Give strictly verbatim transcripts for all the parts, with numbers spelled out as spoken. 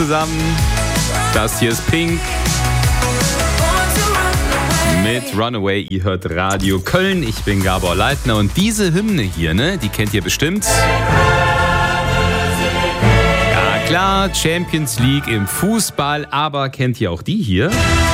Zusammen, das hier ist Pink mit Runaway. Ihr hört Radio Köln, ich bin Gabor Leitner und diese Hymne hier, ne, die kennt ihr bestimmt. Ja klar, Champions League im Fußball, aber kennt ihr auch die hier?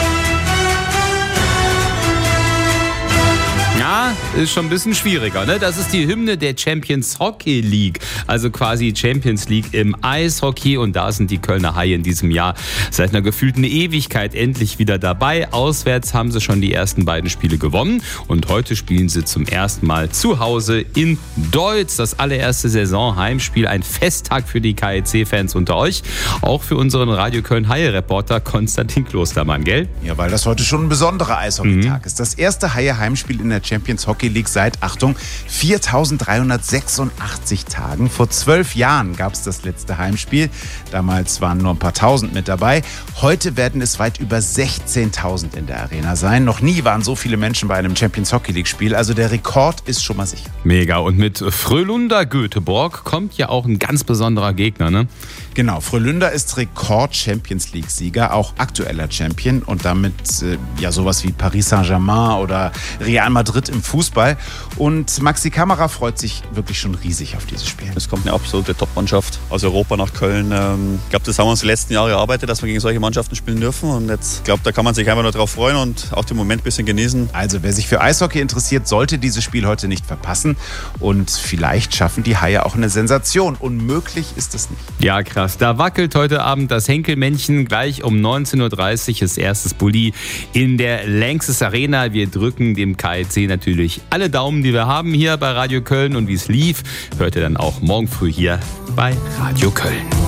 Ja, ist schon ein bisschen schwieriger, ne? Das ist die Hymne der Champions Hockey League, also quasi Champions League im Eishockey, und da sind die Kölner Haie in diesem Jahr seit einer gefühlten Ewigkeit endlich wieder dabei. Auswärts haben sie schon die ersten beiden Spiele gewonnen und heute spielen sie zum ersten Mal zu Hause in Deutz. Das allererste Saison-Heimspiel, ein Festtag für die K I C-Fans unter euch, auch für unseren Radio Köln Haie-Reporter Konstantin Klostermann, gell? Ja, weil das heute schon ein besonderer Eishockeytag mhm. ist. Das erste Haie-Heimspiel in der Champions Hockey League seit, Achtung, viertausenddreihundertsechsundachtzig Tagen. Vor zwölf Jahren gab es das letzte Heimspiel. Damals waren nur ein paar Tausend mit dabei. Heute werden es weit über sechzehntausend in der Arena sein. Noch nie waren so viele Menschen bei einem Champions Hockey League Spiel. Also der Rekord ist schon mal sicher. Mega. Und mit Frölunda Göteborg kommt ja auch ein ganz besonderer Gegner, ne? Genau. Frölunda ist Rekord-Champions League-Sieger, auch aktueller Champion und damit äh, ja sowas wie Paris Saint-Germain oder Real Madrid im Fußball. Und Maxi Kamera freut sich wirklich schon riesig auf dieses Spiel. Es kommt eine absolute Top-Mannschaft aus Europa nach Köln. Ich glaube, das haben wir uns die letzten Jahre erarbeitet, dass wir gegen solche Mannschaften spielen dürfen. Und jetzt, ich glaube, da kann man sich einfach nur drauf freuen und auch den Moment ein bisschen genießen. Also, wer sich für Eishockey interessiert, sollte dieses Spiel heute nicht verpassen. Und vielleicht schaffen die Haie auch eine Sensation. Unmöglich ist es nicht. Ja, krass. Da wackelt heute Abend das Henkelmännchen. Gleich um neunzehn Uhr dreißig ist erstes Bulli in der Lanxess Arena. Wir drücken dem K I C natürlich alle Daumen, die wir haben hier bei Radio Köln. Und wie es lief, hört ihr dann auch morgen früh hier bei Radio Köln.